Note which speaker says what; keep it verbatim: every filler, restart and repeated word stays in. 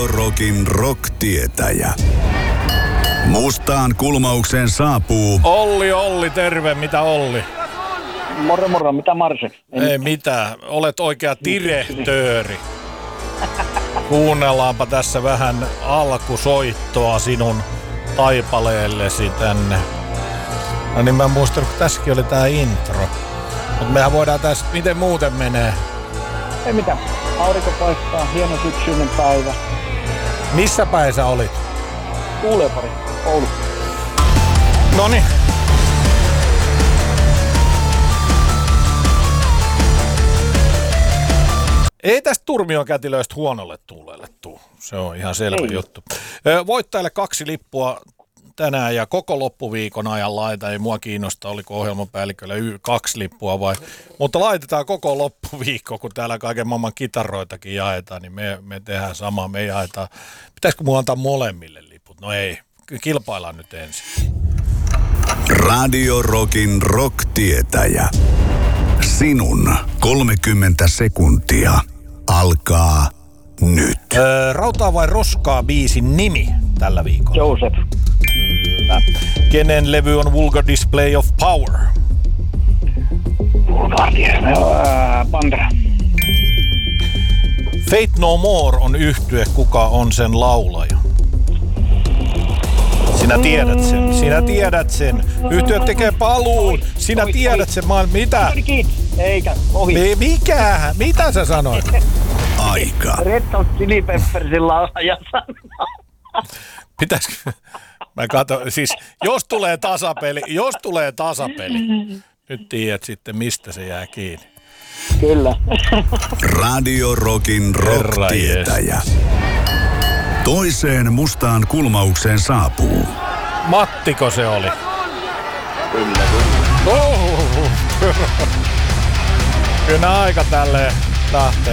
Speaker 1: Radio Rockin rock-tietäjä. Mustaan kulmaukseen saapuu
Speaker 2: Olli, Olli, terve. Mitä Olli?
Speaker 3: Moro, moro. Mitä Marse?
Speaker 2: En... Ei mitään. Olet oikea direhtööri. Kuunnellaanpa tässä vähän alkusoittoa sinun taipaleellesi tänne. No niin, mä muistan, kun tässäkin oli tää intro. Mutta mehän voidaan tässä, miten muuten menee?
Speaker 3: Ei mitään. Aurinko paistaa, hieno syksyinen päivä.
Speaker 2: Missä päin sä olit?
Speaker 3: Tuulepari, Oulu.
Speaker 2: Noniin. Ei tästä Turmion kätilöistä huonolle tuulelle tuu. Se on ihan selvä Ei. juttu. Voittajalle kaksi lippua tänään ja koko loppuviikon ajan laita. Ei mua kiinnosta, oliko ohjelmapäällikölle y- kaksi lippua vai. Mutta laitetaan koko loppuviikko, kun täällä kaiken maailman kitaroitakin jaetaan, niin me, me tehdään samaa. Me jaetaan. Pitäisikö mun antaa molemmille liput? No ei. Kilpaillaan nyt ensin.
Speaker 1: Radio Rockin rock-tietäjä. Sinun kolmekymmentä sekuntia alkaa nyt.
Speaker 2: Öö, Rautaa vai roskaa -biisin nimi tällä viikolla?
Speaker 3: Joseph.
Speaker 2: Kyllä. Kenen levy on Vulgar Display of Power?
Speaker 3: Vulgar Display of Pantera.
Speaker 2: Faith No More on yhtye, kuka on sen laulaja? Sinä tiedät sen, sinä tiedät sen. Yhtye tekee paluun, sinä ohi, tiedät ohi. sen maailman. Mitä?
Speaker 3: Eikä, ohi.
Speaker 2: Mikä? Mitä sä sanoit?
Speaker 1: Aika.
Speaker 3: Red Hot Chili Peppersin laulaja sanoo.
Speaker 2: Pitäisikö? Mä katson, siis jos tulee tasapeli, jos tulee tasapeli, nyt tiedät sitten mistä se jää kiinni.
Speaker 3: Kyllä.
Speaker 1: Radio Rockin rock-tietäjä. Toiseen mustaan kulmaukseen saapuu.
Speaker 2: Mattiko se oli?
Speaker 3: Kyllä, kyllä.
Speaker 2: Oh, kyllä aika tälleen lähtee.